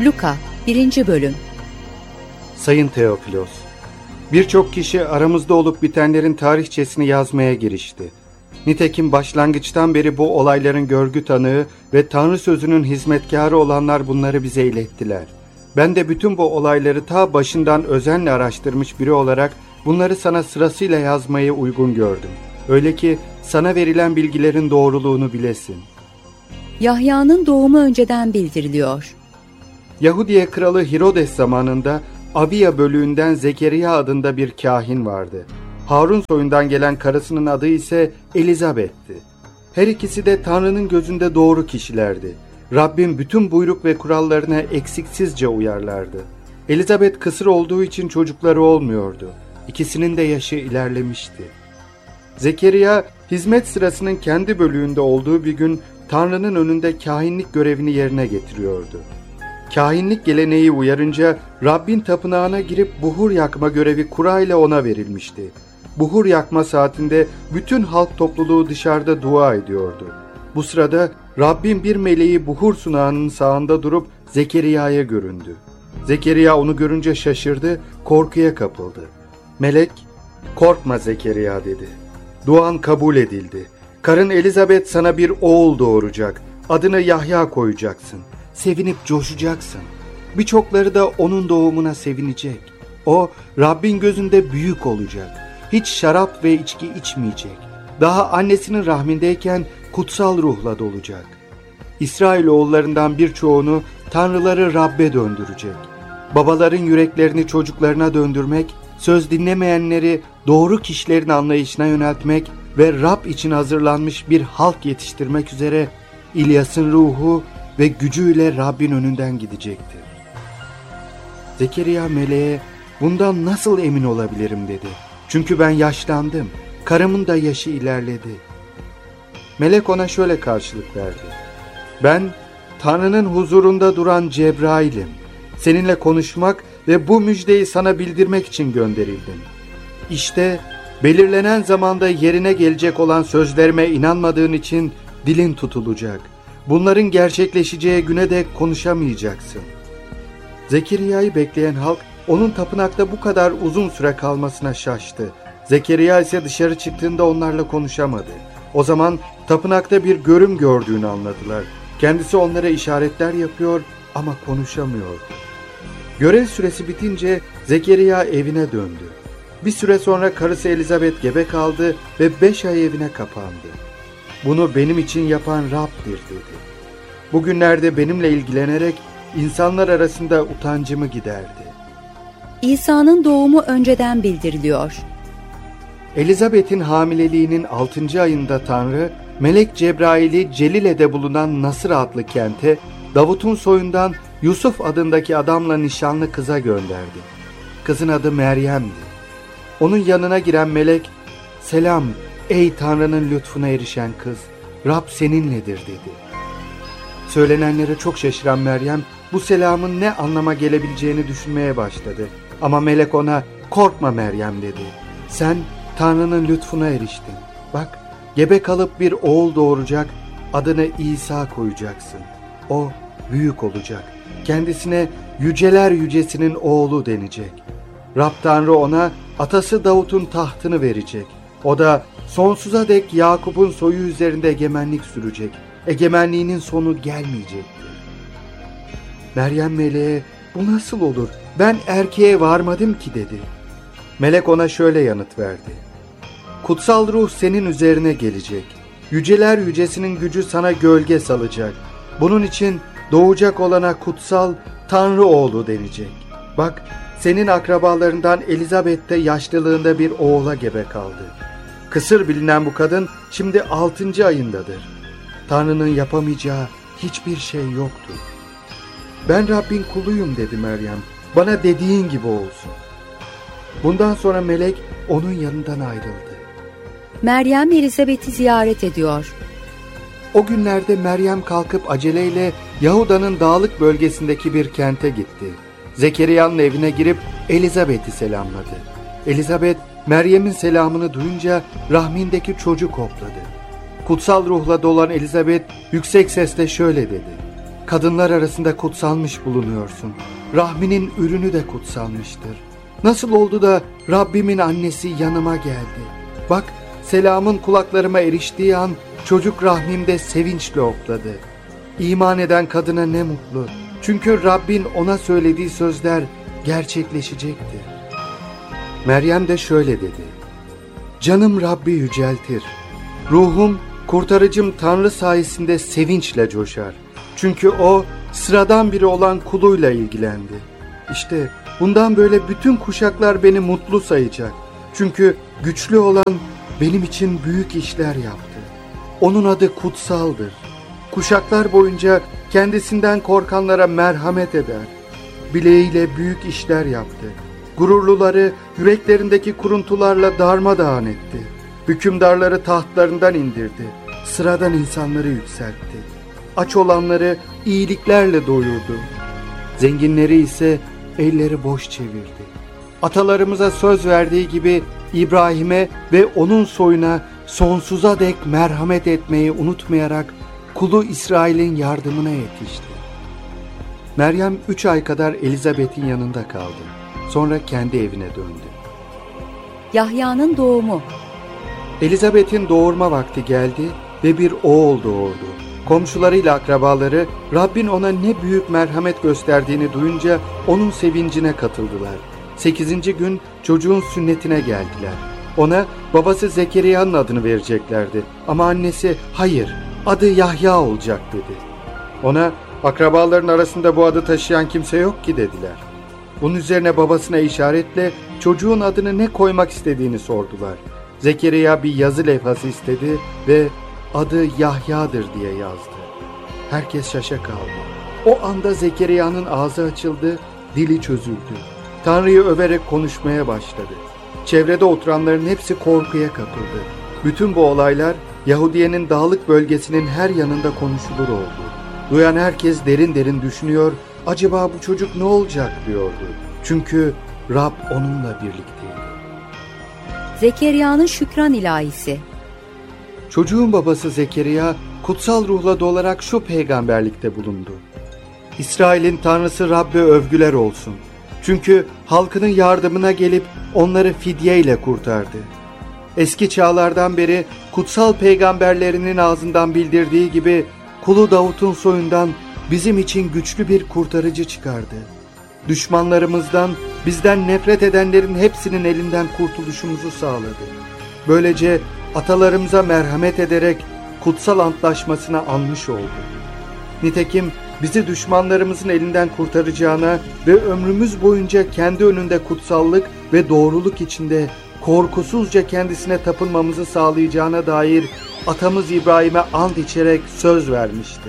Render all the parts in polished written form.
Luka 1. Bölüm. Sayın Teofilos, birçok kişi aramızda olup bitenlerin tarihçesini yazmaya girişti. Nitekim başlangıçtan beri bu olayların görgü tanığı ve Tanrı sözünün hizmetkarı olanlar bunları bize ilettiler. Ben de bütün bu olayları ta başından özenle araştırmış biri olarak bunları sana sırasıyla yazmayı uygun gördüm. Öyle ki sana verilen bilgilerin doğruluğunu bilesin. Yahya'nın doğumu önceden bildiriliyor. Yahudiye kralı Herodes zamanında Abiya bölüğünden Zekeriya adında bir kâhin vardı. Harun soyundan gelen karısının adı ise Elizabeth'ti. Her ikisi de Tanrı'nın gözünde doğru kişilerdi. Rabbin bütün buyruk ve kurallarına eksiksizce uyarlardı. Elizabeth kısır olduğu için çocukları olmuyordu. İkisinin de yaşı ilerlemişti. Zekeriya hizmet sırasının kendi bölüğünde olduğu bir gün Tanrı'nın önünde kâhinlik görevini yerine getiriyordu. Kâhinlik geleneği uyarınca Rabbin tapınağına girip buhur yakma görevi kura ile ona verilmişti. Buhur yakma saatinde bütün halk topluluğu dışarıda dua ediyordu. Bu sırada Rabbin bir meleği buhur sunağının sağında durup Zekeriya'ya göründü. Zekeriya onu görünce şaşırdı, korkuya kapıldı. Melek, "Korkma Zekeriya," dedi. "Duan kabul edildi. Karın Elizabeth sana bir oğul doğuracak. Adını Yahya koyacaksın. Sevinip coşacaksın. Birçokları da onun doğumuna sevinecek. O, Rabbin gözünde büyük olacak. Hiç şarap ve içki içmeyecek. Daha annesinin rahmindeyken kutsal ruhla dolacak. İsrailoğullarından birçoğunu tanrıları Rabbe döndürecek. Babaların yüreklerini çocuklarına döndürmek, söz dinlemeyenleri doğru kişilerin anlayışına yöneltmek ve Rab için hazırlanmış bir halk yetiştirmek üzere İlyas'ın ruhu ve gücüyle Rabbin önünden gidecektir." Zekeriya meleğe, "Bundan nasıl emin olabilirim?" dedi. "Çünkü ben yaşlandım, karımın da yaşı ilerledi." Melek ona şöyle karşılık verdi: "Ben Tanrı'nın huzurunda duran Cebrail'im. Seninle konuşmak ve bu müjdeyi sana bildirmek için gönderildim. İşte belirlenen zamanda yerine gelecek olan sözlerime inanmadığın için dilin tutulacak. Bunların gerçekleşeceği güne dek konuşamayacaksın." Zekeriya'yı bekleyen halk onun tapınakta bu kadar uzun süre kalmasına şaştı. Zekeriya ise dışarı çıktığında onlarla konuşamadı. O zaman tapınakta bir görüm gördüğünü anladılar. Kendisi onlara işaretler yapıyor ama konuşamıyordu. Görev süresi bitince Zekeriya evine döndü. Bir süre sonra karısı Elizabeth gebe kaldı ve 5 ay evine kapandı. "Bunu benim için yapan Rab'dir," dedi. "Bugünlerde benimle ilgilenerek insanlar arasında utancımı giderdi." İsa'nın doğumu önceden bildiriliyor. Elizabeth'in hamileliğinin 6. ayında Tanrı, Melek Cebrail'i Celile'de bulunan Nasır adlı kente, Davut'un soyundan Yusuf adındaki adamla nişanlı kıza gönderdi. Kızın adı Meryem'di. Onun yanına giren melek, "Selam ey Tanrı'nın lütfuna erişen kız, Rab seninledir," dedi. Söylenenlere çok şaşıran Meryem, bu selamın ne anlama gelebileceğini düşünmeye başladı. Ama melek ona, "Korkma Meryem," dedi. "Sen Tanrı'nın lütfuna eriştin. Bak, gebe kalıp bir oğul doğuracak, adını İsa koyacaksın. O büyük olacak. Kendisine yüceler yücesinin oğlu denecek. Rab Tanrı ona atası Davut'un tahtını verecek. O da sonsuza dek Yakup'un soyu üzerinde egemenlik sürecek. Egemenliğinin sonu gelmeyecektir." Meryem meleğe, "Bu nasıl olur? Ben erkeğe varmadım ki," dedi. Melek ona şöyle yanıt verdi: "Kutsal ruh senin üzerine gelecek. Yüceler yücesinin gücü sana gölge salacak. Bunun için doğacak olana kutsal Tanrı oğlu denecek. Bak, senin akrabalarından Elizabeth de yaşlılığında bir oğula gebe kaldı. Kısır bilinen bu kadın şimdi 6. ayındadır. Tanrı'nın yapamayacağı hiçbir şey yoktur." "Ben Rabbin kuluyum," dedi Meryem. "Bana dediğin gibi olsun." Bundan sonra melek onun yanından ayrıldı. Meryem Elizabeth'i ziyaret ediyor. O günlerde Meryem kalkıp aceleyle Yahuda'nın dağlık bölgesindeki bir kente gitti. Zekeriya'nın evine girip Elizabeth'i selamladı. Elizabeth, Meryem'in selamını duyunca rahmindeki çocuk hopladı. Kutsal ruhla dolan Elizabeth yüksek sesle şöyle dedi: kadınlar arasında kutsalmış bulunuyorsun. Rahminin ürünü de kutsalmıştır. Nasıl oldu da Rabbimin annesi yanıma geldi? Bak, selamın kulaklarıma eriştiği an çocuk rahmimde sevinçle hopladı. İman eden kadına ne mutlu. Çünkü Rabbin ona söylediği sözler gerçekleşecekti. Meryem de şöyle dedi: Canım Rabbi yüceltir. Ruhum kurtarıcım Tanrı sayesinde sevinçle coşar. Çünkü o sıradan biri olan kuluyla ilgilendi. İşte bundan böyle bütün kuşaklar beni mutlu sayacak. Çünkü güçlü olan benim için büyük işler yaptı. Onun adı kutsaldır. Kuşaklar boyunca kendisinden korkanlara merhamet eder. Bileğiyle büyük işler yaptı. Gururluları yüreklerindeki kuruntularla darmadağın etti. Hükümdarları tahtlarından indirdi. Sıradan insanları yükseltti. Aç olanları iyiliklerle doyurdu. Zenginleri ise elleri boş çevirdi. Atalarımıza söz verdiği gibi İbrahim'e ve onun soyuna sonsuza dek merhamet etmeyi unutmayarak kulu İsrail'in yardımına yetişti. Meryem 3 ay kadar Elizabeth'in yanında kaldı. Sonra kendi evine döndü. Yahya'nın doğumu. Elizabeth'in doğurma vakti geldi ve bir oğul doğurdu. Komşularıyla akrabaları Rabbin ona ne büyük merhamet gösterdiğini duyunca onun sevincine katıldılar. 8. gün çocuğun sünnetine geldiler. Ona babası Zekeriya'nın adını vereceklerdi. Ama annesi hayır, adı Yahya olacak dedi. Ona akrabaların arasında bu adı taşıyan kimse yok ki dediler. Bunun üzerine babasına işaretle çocuğun adını ne koymak istediğini sordular. Zekeriya bir yazı levhası istedi ve adı Yahya'dır diye yazdı. Herkes şaşa kaldı. O anda Zekeriya'nın ağzı açıldı, dili çözüldü. Tanrı'yı överek konuşmaya başladı. Çevrede oturanların hepsi korkuya kapıldı. Bütün bu olaylar Yahudiye'nin dağlık bölgesinin her yanında konuşulur oldu. Duyan herkes derin derin düşünüyor, acaba bu çocuk ne olacak diyordu. Çünkü Rab onunla birlikteydi. Zekeriya'nın şükran ilahisi. Çocuğun babası Zekeriya kutsal ruhla dolarak şu peygamberlikte bulundu. İsrail'in Tanrısı Rabbe övgüler olsun. Çünkü halkının yardımına gelip onları fidye ile kurtardı. Eski çağlardan beri kutsal peygamberlerinin ağzından bildirdiği gibi kulu Davut'un soyundan bizim için güçlü bir kurtarıcı çıkardı. Düşmanlarımızdan, bizden nefret edenlerin hepsinin elinden kurtuluşumuzu sağladı. Böylece atalarımıza merhamet ederek kutsal antlaşmasına anmış oldu. Nitekim bizi düşmanlarımızın elinden kurtaracağına ve ömrümüz boyunca kendi önünde kutsallık ve doğruluk içinde korkusuzca kendisine tapınmamızı sağlayacağına dair atamız İbrahim'e ant içerek söz vermişti.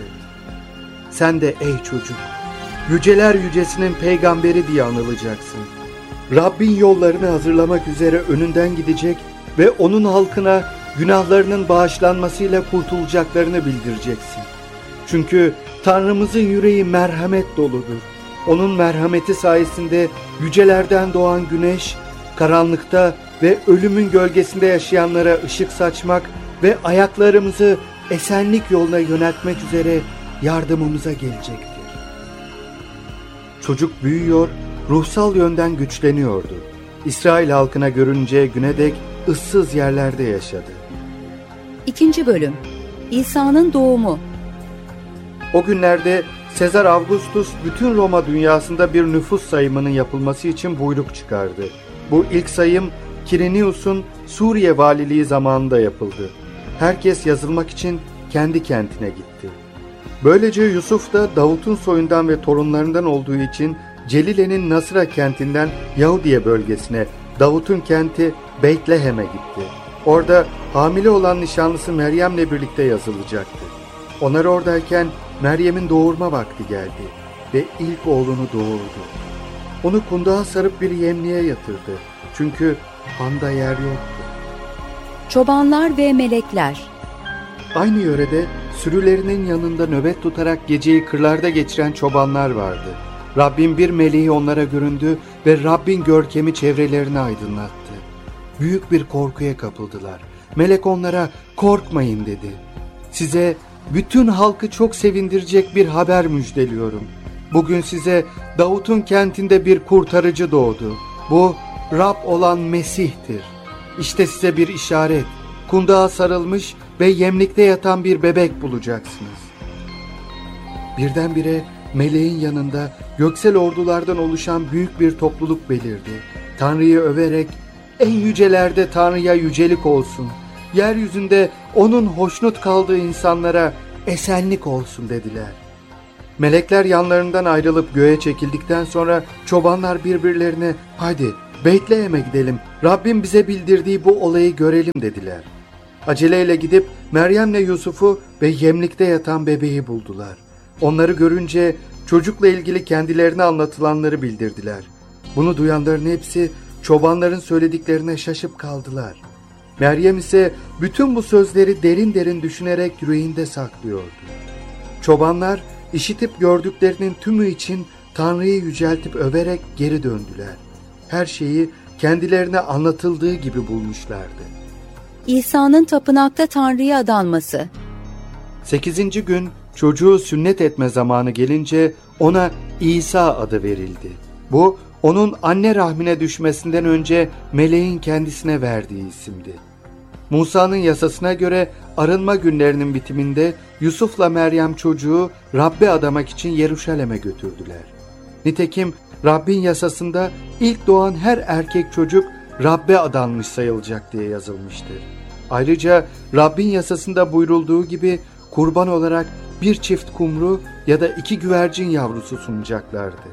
Sen de ey çocuk, yüceler yücesinin peygamberi diye anılacaksın. Rabbin yollarını hazırlamak üzere önünden gidecek ve onun halkına günahlarının bağışlanmasıyla kurtulacaklarını bildireceksin. Çünkü Tanrımızın yüreği merhamet doludur. Onun merhameti sayesinde yücelerden doğan güneş, karanlıkta ve ölümün gölgesinde yaşayanlara ışık saçmak ve ayaklarımızı esenlik yoluna yöneltmek üzere yardımımıza gelecektir. Çocuk büyüyor, ruhsal yönden güçleniyordu. İsrail halkına görüneceği güne dek ıssız yerlerde yaşadı. 2. bölüm. İsa'nın doğumu. O günlerde Sezar Augustus bütün Roma dünyasında bir nüfus sayımının yapılması için buyruk çıkardı. Bu ilk sayım Kirenius'un Suriye valiliği zamanında yapıldı. Herkes yazılmak için kendi kentine gitti. Böylece Yusuf da Davut'un soyundan ve torunlarından olduğu için Celile'nin Nasıra kentinden Yahudiye bölgesine, Davut'un kenti Beytlehem'e gitti. Orada hamile olan nişanlısı Meryem'le birlikte yazılacaktı. Onlar oradayken Meryem'in doğurma vakti geldi ve ilk oğlunu doğurdu. Onu kundağa sarıp bir yemliğe yatırdı. Çünkü handa yer yoktu. Çobanlar ve melekler. Aynı yörede sürülerinin yanında nöbet tutarak geceyi kırlarda geçiren çobanlar vardı. Rabbin bir meleği onlara göründü ve Rabbin görkemi çevrelerini aydınlattı. Büyük bir korkuya kapıldılar. Melek onlara korkmayın dedi. Size bütün halkı çok sevindirecek bir haber müjdeliyorum. Bugün size Davut'un kentinde bir kurtarıcı doğdu. Bu Rab olan Mesih'tir. İşte size bir işaret. Kundağa sarılmış ve yemlikte yatan bir bebek bulacaksınız. Birdenbire meleğin yanında göksel ordulardan oluşan büyük bir topluluk belirdi. Tanrı'yı överek, en yücelerde Tanrı'ya yücelik olsun, yeryüzünde onun hoşnut kaldığı insanlara esenlik olsun dediler. Melekler yanlarından ayrılıp göğe çekildikten sonra çobanlar birbirlerine "Hadi Beytlehem'e gidelim, Rabbim bize bildirdiği bu olayı görelim" dediler. Aceleyle gidip Meryem'le Yusuf'u ve yemlikte yatan bebeği buldular. Onları görünce çocukla ilgili kendilerine anlatılanları bildirdiler. Bunu duyanların hepsi çobanların söylediklerine şaşıp kaldılar. Meryem ise bütün bu sözleri derin derin düşünerek yüreğinde saklıyordu. Çobanlar işitip gördüklerinin tümü için Tanrı'yı yüceltip överek geri döndüler. Her şeyi kendilerine anlatıldığı gibi bulmuşlardı. İsa'nın tapınakta Tanrı'ya adanması. 8. gün çocuğu sünnet etme zamanı gelince ona İsa adı verildi. Bu onun anne rahmine düşmesinden önce meleğin kendisine verdiği isimdi. Musa'nın yasasına göre arınma günlerinin bitiminde Yusuf'la Meryem çocuğu Rabbe adamak için Yeruşalim'e götürdüler. Nitekim Rabbin yasasında ilk doğan her erkek çocuk Rabbe adanmış sayılacak diye yazılmıştır. Ayrıca Rabbin yasasında buyrulduğu gibi kurban olarak bir çift kumru ya da 2 güvercin yavrusu sunacaklardı.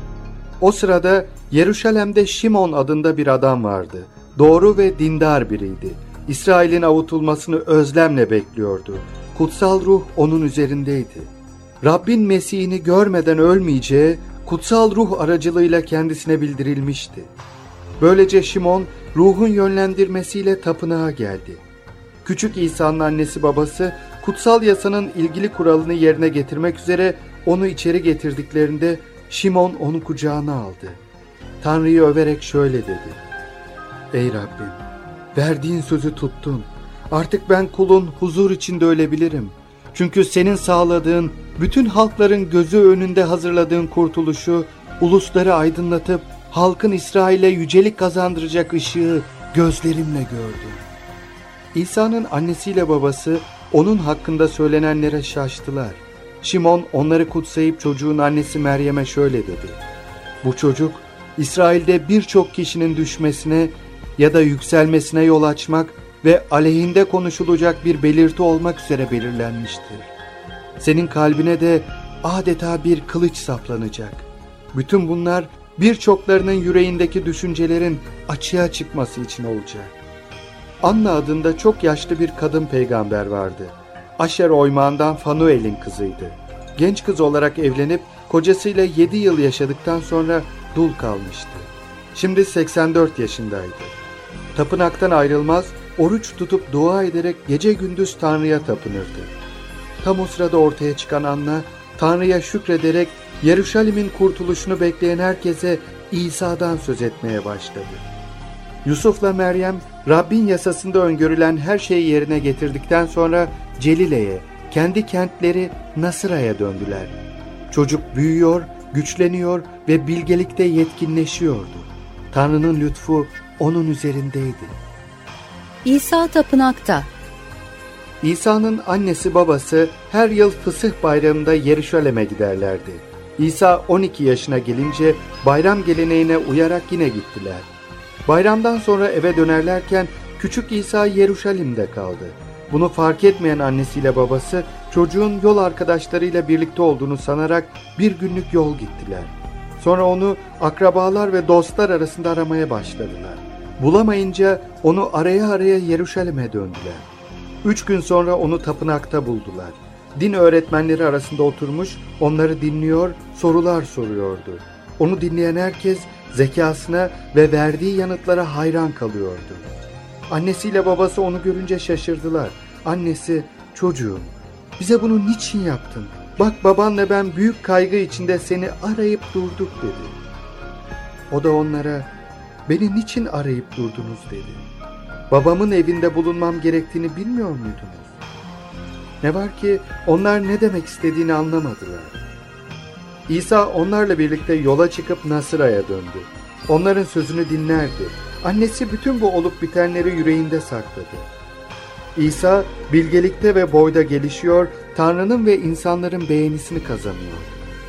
O sırada Yeruşalim'de Şimon adında bir adam vardı. Doğru ve dindar biriydi. İsrail'in avutulmasını özlemle bekliyordu. Kutsal ruh onun üzerindeydi. Rabbin Mesih'ini görmeden ölmeyeceği kutsal ruh aracılığıyla kendisine bildirilmişti. Böylece Şimon ruhun yönlendirmesiyle tapınağa geldi. Küçük İsa'nın annesi babası kutsal yasanın ilgili kuralını yerine getirmek üzere onu içeri getirdiklerinde Şimon onu kucağına aldı. Tanrı'yı överek şöyle dedi: "Ey Rabbim, verdiğin sözü tuttun. Artık ben kulun huzur içinde ölebilirim. Çünkü senin sağladığın, bütün halkların gözü önünde hazırladığın kurtuluşu, ulusları aydınlatıp halkın İsrail'e yücelik kazandıracak ışığı gözlerimle gördüm." İsa'nın annesiyle babası onun hakkında söylenenlere şaştılar. Şimon onları kutsayıp çocuğun annesi Meryem'e şöyle dedi: "Bu çocuk İsrail'de birçok kişinin düşmesine ya da yükselmesine yol açmak ve aleyhinde konuşulacak bir belirti olmak üzere belirlenmiştir. Senin kalbine de adeta bir kılıç saplanacak. Bütün bunlar birçoklarının yüreğindeki düşüncelerin açığa çıkması için olacak." Anna adında çok yaşlı bir kadın peygamber vardı. Aşer oymağından Fanuel'in kızıydı. Genç kız olarak evlenip kocasıyla 7 yıl yaşadıktan sonra dul kalmıştı. Şimdi 84 yaşındaydı. Tapınaktan ayrılmaz, oruç tutup dua ederek gece gündüz Tanrı'ya tapınırdı. Tam o sırada ortaya çıkan Anna, Tanrı'ya şükrederek Yeruşalim'in kurtuluşunu bekleyen herkese İsa'dan söz etmeye başladı. Yusuf'la Meryem, Rabbin yasasında öngörülen her şeyi yerine getirdikten sonra Celile'ye, kendi kentleri Nasıra'ya döndüler. Çocuk büyüyor, güçleniyor ve bilgelikte yetkinleşiyordu. Tanrı'nın lütfu onun üzerindeydi. İsa tapınakta. İsa'nın annesi babası her yıl Fısıh bayramında Yeruşalim'e giderlerdi. İsa 12 yaşına gelince bayram geleneğine uyarak yine gittiler. Bayramdan sonra eve dönerlerken küçük İsa Yeruşalim'de kaldı. Bunu fark etmeyen annesiyle babası çocuğun yol arkadaşlarıyla birlikte olduğunu sanarak bir günlük yol gittiler. Sonra onu akrabalar ve dostlar arasında aramaya başladılar. Bulamayınca onu araya araya Yeruşalim'e döndüler. 3 gün sonra onu tapınakta buldular. Din öğretmenleri arasında oturmuş onları dinliyor, sorular soruyordu. Onu dinleyen herkes zekasına ve verdiği yanıtlara hayran kalıyordu. Annesiyle babası onu görünce şaşırdılar. Annesi, "Çocuğum, bize bunu niçin yaptın? Bak, babanla ben büyük kaygı içinde seni arayıp durduk" dedi. O da onlara, "Beni niçin arayıp durdunuz?" dedi. "Babamın evinde bulunmam gerektiğini bilmiyor muydunuz?" Ne var ki onlar ne demek istediğini anlamadılar. İsa onlarla birlikte yola çıkıp Nasıra'ya döndü. Onların sözünü dinlerdi. Annesi bütün bu olup bitenleri yüreğinde sakladı. İsa bilgelikte ve boyda gelişiyor, Tanrı'nın ve insanların beğenisini kazanıyor.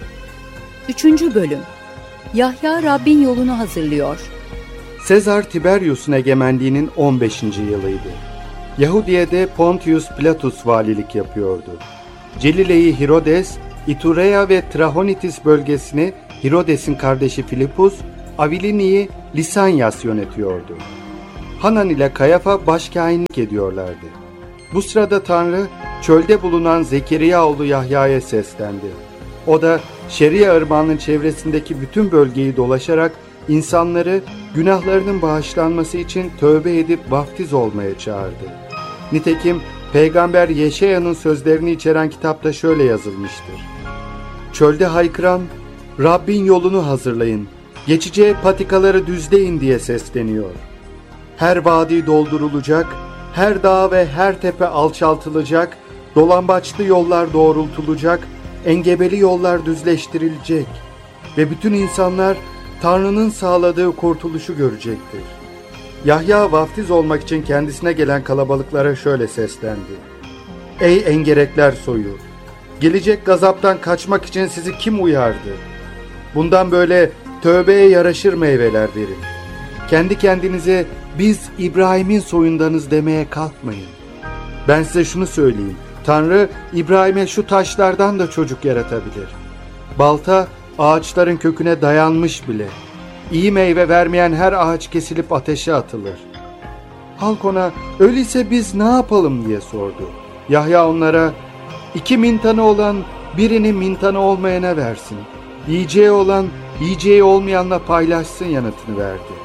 3. Bölüm. Yahya Rabbin yolunu hazırlıyor. Sezar Tiberius'un egemenliğinin 15. yılıydı. Yahudiye'de Pontius Pilatus valilik yapıyordu. Celile'yi Herodes, İturea ve Trahonitis bölgesini Herodes'in kardeşi Filipus, Avilini'yi Lisanyas yönetiyordu. Hanan ile Kayafa başkâhinlik ediyorlardı. Bu sırada Tanrı, çölde bulunan Zekeriya oğlu Yahya'ya seslendi. O da Şeria ırmağının çevresindeki bütün bölgeyi dolaşarak insanları günahlarının bağışlanması için tövbe edip vaftiz olmaya çağırdı. Nitekim Peygamber Yeşaya'nın sözlerini içeren kitapta şöyle yazılmıştır. Çölde haykıran, Rabbin yolunu hazırlayın, geçeceği patikaları düzleyin diye sesleniyor. Her vadi doldurulacak, her dağ ve her tepe alçaltılacak, dolambaçlı yollar doğrultulacak, engebeli yollar düzleştirilecek ve bütün insanlar Tanrı'nın sağladığı kurtuluşu görecektir. Yahya vaftiz olmak için kendisine gelen kalabalıklara şöyle seslendi. Ey engerekler soyu! Gelecek gazaptan kaçmak için sizi kim uyardı? Bundan böyle tövbeye yaraşır meyveler verin. Kendi kendinize biz İbrahim'in soyundanız demeye kalkmayın. Ben size şunu söyleyeyim. Tanrı İbrahim'e şu taşlardan da çocuk yaratabilir. Balta ağaçların köküne dayanmış bile. İyi meyve vermeyen her ağaç kesilip ateşe atılır. Halk ona öyleyse biz ne yapalım diye sordu. Yahya onlara 2 mintanı olan birini mintanı olmayana versin. Yiyeceği olan yiyeceği olmayanla paylaşsın yanıtını verdi.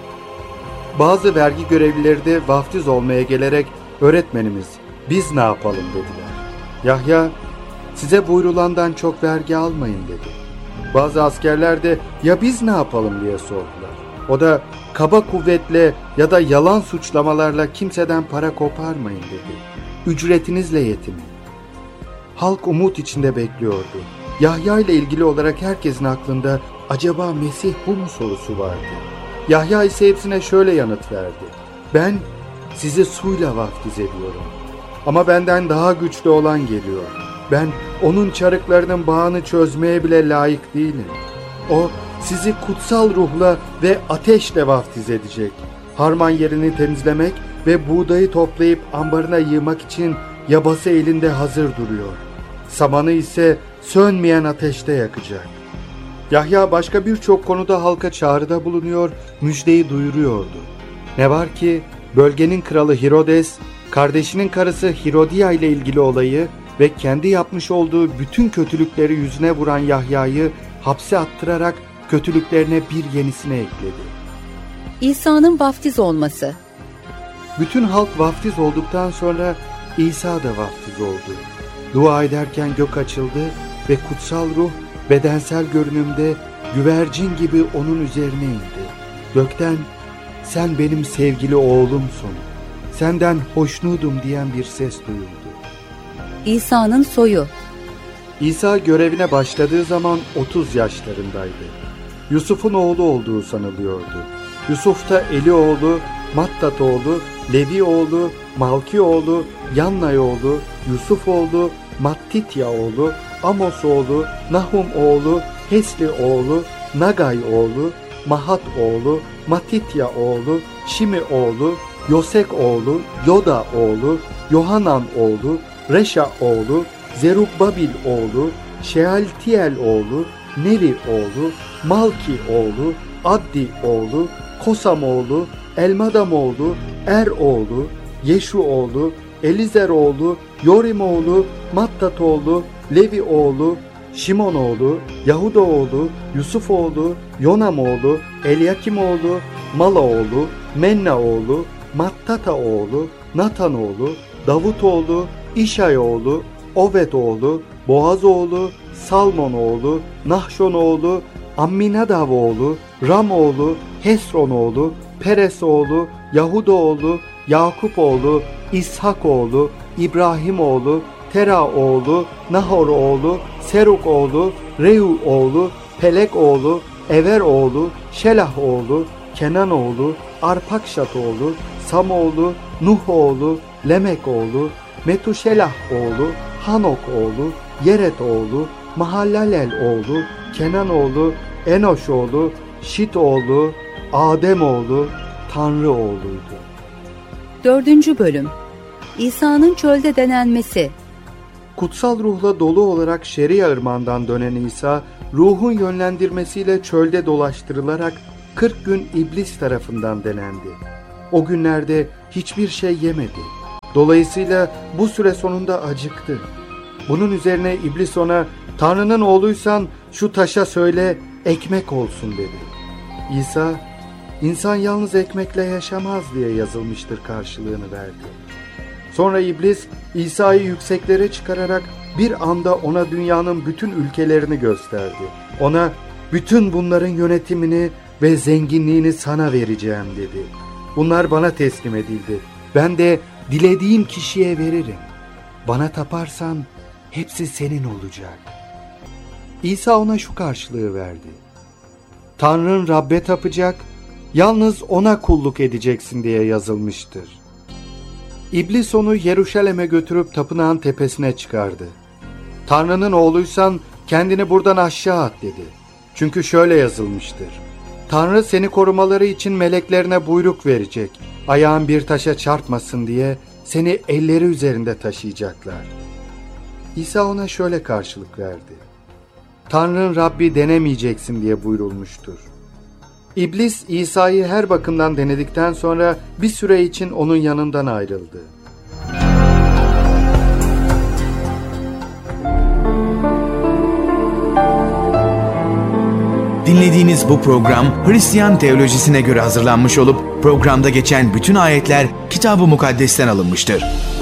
Bazı vergi görevlileri de vaftiz olmaya gelerek öğretmenimiz biz ne yapalım dediler. Yahya size buyrulandan çok vergi almayın dedi. Bazı askerler de ya biz ne yapalım diye sordular. O da kaba kuvvetle ya da yalan suçlamalarla kimseden para koparmayın dedi. Ücretinizle yetinin. Halk umut içinde bekliyordu. Yahya ile ilgili olarak herkesin aklında acaba Mesih bu mu sorusu vardı. Yahya ise hepsine şöyle yanıt verdi. Ben sizi suyla vaftiz ediyorum. Ama benden daha güçlü olan geliyor. Ben onun çarıklarının bağını çözmeye bile layık değilim. O sizi kutsal ruhla ve ateşle vaftiz edecek. Harman yerini temizlemek ve buğdayı toplayıp ambarına yığmak için yabası elinde hazır duruyor. Samanı ise sönmeyen ateşte yakacak. Yahya başka birçok konuda halka çağrıda bulunuyor, müjdeyi duyuruyordu. Ne var ki bölgenin kralı Herodes, kardeşinin karısı Herodia ile ilgili olayı ve kendi yapmış olduğu bütün kötülükleri yüzüne vuran Yahya'yı hapse attırarak kötülüklerine bir yenisine ekledi. İsa'nın vaftiz olması. Bütün halk vaftiz olduktan sonra İsa da vaftiz oldu. Dua ederken gök açıldı ve kutsal ruh bedensel görünümde güvercin gibi onun üzerine indi. Gökten sen benim sevgili oğlumsun, senden hoşnutum diyen bir ses duyuldu. İsa'nın soyu. İsa görevine başladığı zaman 30 yaşlarındaydı. Yusuf'un oğlu olduğu sanılıyordu. Yusuf da Eli oğlu, Mattat oğlu, Levi oğlu, Malki oğlu, Yannay oğlu, Yusuf oğlu, Mattitya oğlu, Amos oğlu, Nahum oğlu, Hesli oğlu, Nagay oğlu, Mahat oğlu, Matitya oğlu, Şimi oğlu, Yosek oğlu, Yoda oğlu, Yohanan oğlu, Reşa oğlu, Zerubbabil oğlu, Şealtiel oğlu, Neri oğlu, Malki oğlu, Addi oğlu, Kosam oğlu, Elmadam oğlu, Er oğlu, Yeşu oğlu, Elizer oğlu, Yorim oğlu, Mattat oğlu, Levi oğlu, Şimon oğlu, Yahuda oğlu, Yusuf oğlu, Yonam oğlu, Elyakim oğlu, Mala oğlu, Menna oğlu, Mattata oğlu, Natan oğlu, Davut oğlu, İşay oğlu, Oved oğlu, Boaz oğlu, Salmon oğlu, Nahşon oğlu, Amminadav oğlu, Ram oğlu, Hesron oğlu, Peres oğlu, Yahuda oğlu, Yakup oğlu, İshak oğlu, İbrahim oğlu, Tera oğlu, Nahor oğlu, Seruk oğlu, Reu oğlu, Pelek oğlu, Ever oğlu, Şelah oğlu, Kenan oğlu, Arpakşat oğlu, Sam oğlu, Nuh oğlu, Lemek oğlu, Metuşelah oğlu, Hanok oğlu, Yeret oğlu, Mahalalel oğlu, Kenan oğlu, Enoş oğlu, Şit oğlu, Adem oğlu, Tanrı oğluydu. 4. Bölüm. İsa'nın çölde denenmesi. Kutsal ruhla dolu olarak Şeria ırmağından dönen İsa, ruhun yönlendirmesiyle çölde dolaştırılarak 40 gün iblis tarafından denendi. O günlerde hiçbir şey yemedi. Dolayısıyla bu süre sonunda acıktı. Bunun üzerine iblis ona, "Tanrı'nın oğluysan şu taşa söyle, ekmek olsun," dedi. İsa, "İnsan yalnız ekmekle yaşamaz diye yazılmıştır," karşılığını verdi. Sonra iblis İsa'yı yükseklere çıkararak bir anda ona dünyanın bütün ülkelerini gösterdi. Ona, "Bütün bunların yönetimini ve zenginliğini sana vereceğim," dedi. "Bunlar bana teslim edildi. Ben de dilediğim kişiye veririm. Bana taparsan hepsi senin olacak." İsa ona şu karşılığı verdi: "Tanrın Rabbe tapacak, yalnız ona kulluk edeceksin diye yazılmıştır." İblis onu Yeruşalim'e götürüp tapınağın tepesine çıkardı. "Tanrı'nın oğluysan kendini buradan aşağı at," dedi. "Çünkü şöyle yazılmıştır: Tanrı seni korumaları için meleklerine buyruk verecek. Ayağın bir taşa çarpmasın diye seni elleri üzerinde taşıyacaklar." İsa ona şöyle karşılık verdi: "Tanrı'nın Rabbi denemeyeceksin diye buyurulmuştur." İblis İsa'yı her bakımdan denedikten sonra bir süre için onun yanından ayrıldı. Dinlediğiniz bu program Hristiyan teolojisine göre hazırlanmış olup programda geçen bütün ayetler Kitab-ı Mukaddes'ten alınmıştır.